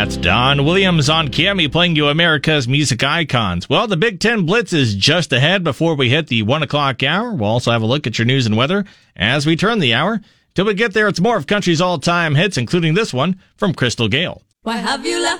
That's Don Williams on KAMI playing you America's Music Icons. Well, the Big Ten Blitz is just ahead before we hit the 1 o'clock hour. We'll also have a look at your news and weather as we turn the hour. Till we get there, it's more of country's all-time hits, including this one from Crystal Gale. Why have you left